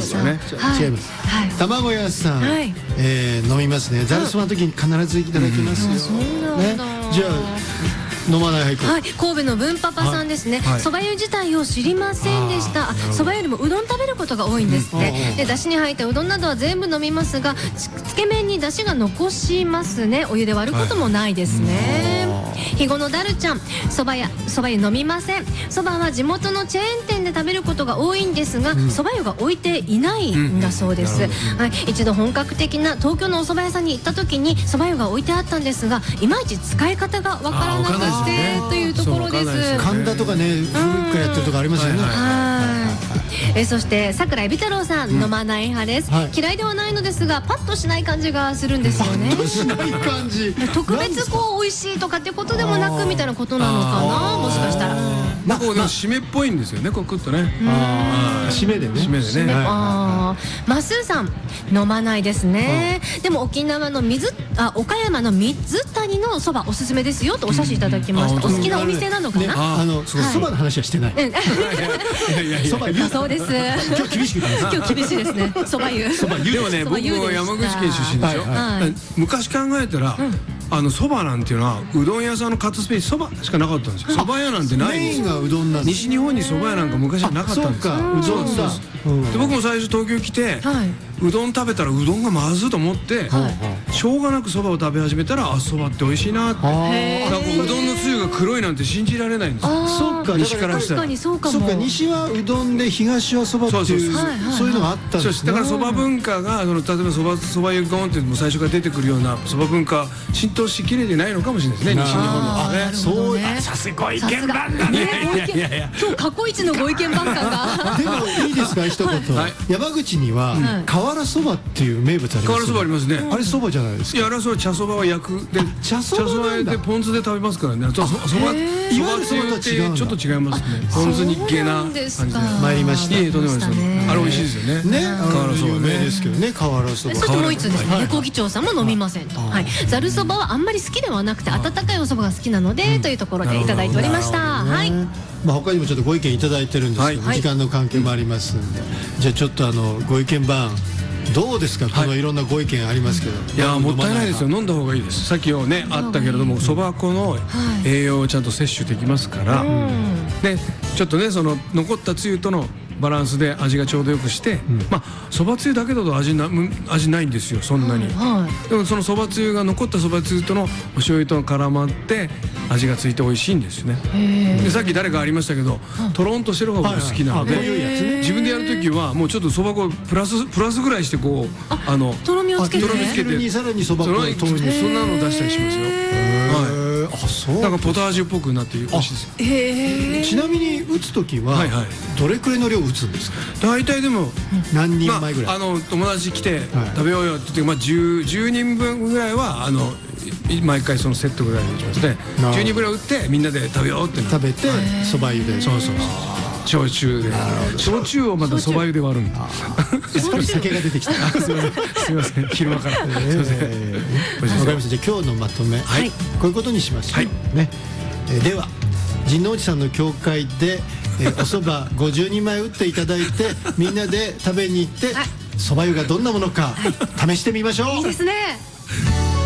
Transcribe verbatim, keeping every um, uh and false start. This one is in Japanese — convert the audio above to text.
ですよね。 違います。卵屋さん飲みますね。ざるそばの時に必ずいただきますよ。じゃあ飲まないはい、 神戸の文パパさんですね。そば湯自体を知りませんでした。そばよりもうどん食べることが多いんですって。で、だしに入ったうどんなどは全部飲みますが、つけ麺にだしが残しますね。お湯で割ることもないですね。肥後のダルちゃん、そばやそば湯飲みません。そばは地元のチェーン店で食べることが多いんですが、そば湯が置いていないんだそうです。はい、一度本格的な東京のお蕎麦屋さんに行った時にそば湯が置いてあったんですが、いまいち使い方がわからなくてというところです。 神田とかね、古くからやってるとこありますよね。 え、そして桜井美太郎さん、飲まない派です。嫌いではないのですが、パッとしない感じがするんですよね。 しない感じ。 特別こう美味しいとかってことでもなくみたいなことなのかな、もしかしたら。 なんか締めっぽいんですよね、こう食っとね。 締めでね。 締めでね。 ああ、マスーさん飲まないですね。でも沖縄の水あ岡山の水谷のそばおすすめですよとお写真いただきました。お好きなお店なのかな。 あのそばの話はしてない。 そば湯そうです。 今日厳しく今日厳しいですね。そば湯。 でもね、僕は山口県出身でしょ。昔考えたらあのそばなんていうのはうどん屋さんのカットスペースそばしかなかったんですよ。そば屋なんてないんですよ。西日本にそば屋なんか昔はなかったんですよ。そうそう。で僕も最初東京来てうどん食べたらうどんがまずいと思ってしょうがなくそばを食べ始めたら、あ、そばって美味しいなって。だからうどんのつゆが黒いなんて信じられないんですよ。 そっか、 西からしたら。 そうか、 西はうどんで東はそばっていうそういうのがあったんですね。 だからそば文化がその例えばそばそば湯ゴンってもう最初から出てくるようなそば文化浸透しきれてないのかもしれないですね、西日本のね。 そう、さすがご意見番だね。 今日過去一のご意見番感が。 でもいいですか、一言。山口には瓦そばっていう名物あります。 瓦そばありますね。 あれそばじゃないですか。 いや、あれはそう茶そばは焼くで茶そばでポン酢で食べますからね。そばそばつゆってちょっと違いますね。ポン酢にゲな感じで参りました。 いいとんでもないです。あれ美味しいですよね。 ね、瓦そば有名ですけどね、瓦そば。 そしてもう一つですね、猫議長さんも飲みませんと。はい、ざるそばはあんまり好きではなくて温かいおそばが好きなのでというところでいただいておりました。はい。 まあ他にもちょっとご意見いただいてるんですけど、時間の関係もありますんで、じゃあちょっとあのご意見番どうですか。このいろんなご意見ありますけど。 いや、もったいないですよ。飲んだ方がいいです。さっきはねあったけれども、そば粉の栄養をちゃんと摂取できますから。で、ちょっとねその残ったつゆとのバランスで味がちょうどよくして、まあそばつゆだけだと味な味ないんですよ、そんなに。でもそのそばつゆが残ったそばつゆとのお醤油と絡まって味がついて美味しいんですね。でさっき誰かありましたけど、とろんとしてる方が僕好きなので、自分でやる時はもうちょっとそば粉プラスプラスぐらいしてこうあのとろみをつけて、 とろみつけてさらにそば粉を投入、 そんなの出したりしますよ。あ、そう。なんかポタージュっぽくなって美味しいですよ。 ちなみに打つ時はどれくらいの量打つんですか。 大体でも何人前ぐらい。 あの友達来て食べようよって言って、まあ十十人分ぐらいはあの毎回そのセットぐらいにしますね。十人ぐらい打ってみんなで食べようって食べてそば湯で。 そうそう。焼酎で、焼酎をまたそば湯で割るんだ。 酒が出てきた。 すみません、昼間から。すみません。わかりました。じゃあ今日のまとめ、こういうことにしましょう。ね。では神農寺さんの教会でお蕎麦ごじゅうにんまい打っていただいて、みんなで食べに行ってそば湯がどんなものか試してみましょう。 いいですね。